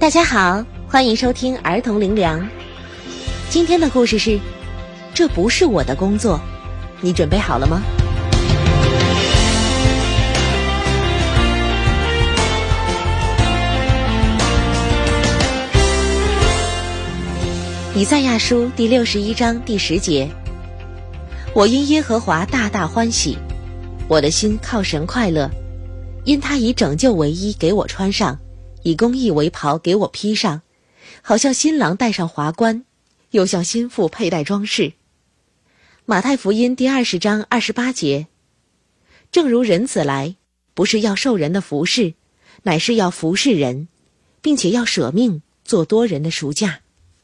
大家好，欢迎收听儿童灵粮。今天的故事是：这不是我的工作，你准备好了吗？以赛亚书第61章第10节，我因耶和华大大欢喜，我的心靠神快乐，因他以拯救为衣给我穿上，以公义为袍给我披上，好像新郎戴上华冠，又像新妇佩戴装饰。马太福音第20章28节，正如人子来，不是要受人的服侍，乃是要服侍人，并且要舍命做多人的赎价。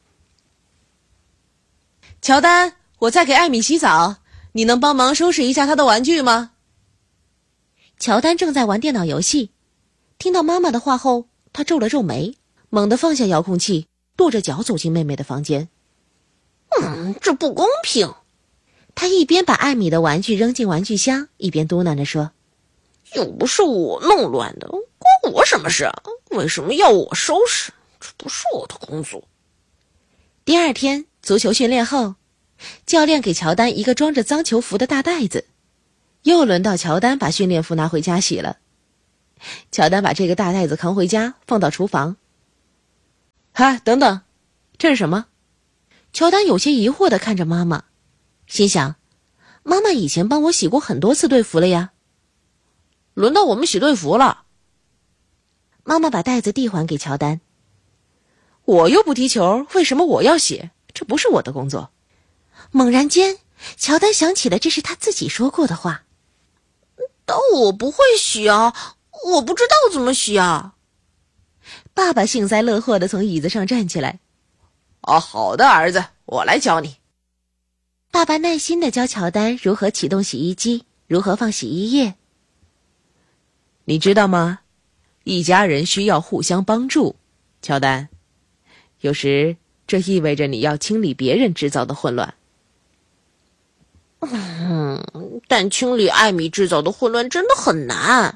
乔丹，我在给艾米洗澡，你能帮忙收拾一下她的玩具吗？ 乔丹正在玩电脑游戏，听到妈妈的话后，他皱了皱眉，猛地放下遥控器，跺着脚走进妹妹的房间。 这不公平。 他一边把艾米的玩具扔进玩具箱，一边嘟囔着说： 又不是我弄乱的，关我什么事啊？为什么要我收拾？这不是我的工作。 第二天足球训练后，教练给乔丹一个装着脏球服的大袋子，又轮到乔丹把训练服拿回家洗了。乔丹把这个大袋子扛回家，放到厨房。 哈，等等，这是什么？ 乔丹有些疑惑地看着妈妈，心想，妈妈以前帮我洗过很多次队服了呀。 轮到我们洗队服了。 妈妈把袋子递还给乔丹。 我又不踢球，为什么我要洗？这不是我的工作。 猛然间，乔丹想起了这是他自己说过的话。 但我不会洗啊，我不知道怎么洗啊。 爸爸幸灾乐祸地从椅子上站起来。 好的，儿子，我来教你。 爸爸耐心地教乔丹如何启动洗衣机，如何放洗衣液。 你知道吗？一家人需要互相帮助，乔丹。有时这意味着你要清理别人制造的混乱。 但清理艾米制造的混乱真的很难。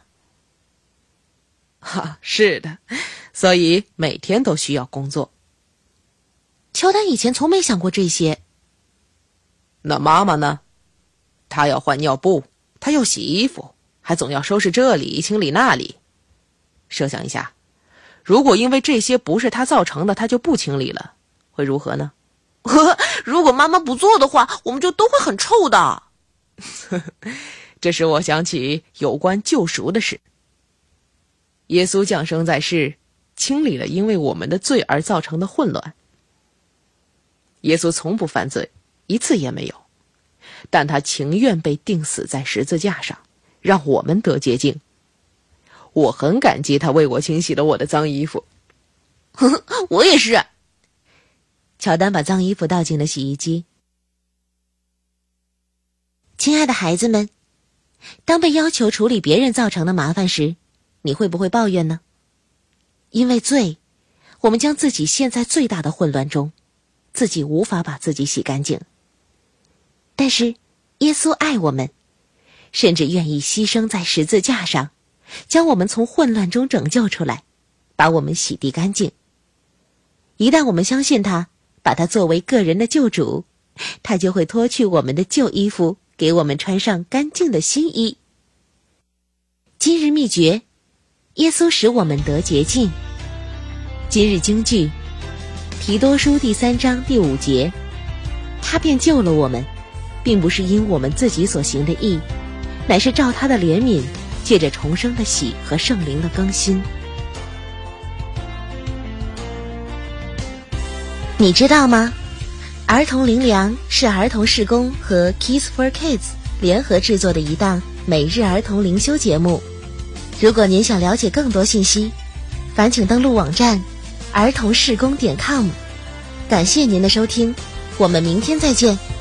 是的，所以每天都需要工作。 乔丹以前从没想过这些。 那妈妈呢？她要换尿布，她要洗衣服，还总要收拾这里，清理那里。设想一下，如果因为这些不是她造成的，她就不清理了，会如何呢？ 如果妈妈不做的话，我们就都会很臭的。 这使我想起有关救赎的事。耶稣降生在世，清理了因为我们的罪而造成的混乱。耶稣从不犯罪，一次也没有，但他情愿被钉死在十字架上，让我们得洁净。我很感激他为我清洗了我的脏衣服。 我也是。 乔丹把脏衣服倒进了洗衣机。亲爱的孩子们，当被要求处理别人造成的麻烦时，你会不会抱怨呢？因为罪，我们将自己陷在最大的混乱中，自己无法把自己洗干净。但是耶稣爱我们，甚至愿意牺牲在十字架上，将我们从混乱中拯救出来，把我们洗涤干净。一旦我们相信他，把他作为个人的救主，他就会脱去我们的旧衣服，给我们穿上干净的新衣。今日秘诀：耶稣使我们得洁净。今日金句：提多书第3章第5节，他便救了我们，并不是因我们自己所行的义，乃是照他的怜悯，借着重生的喜和圣灵的更新。你知道吗？儿童灵粮是儿童事工和 Kids for Kids 联合制作的一档每日儿童灵修节目。如果您想了解更多信息，烦请登录网站儿童事工.com。感谢您的收听，我们明天再见。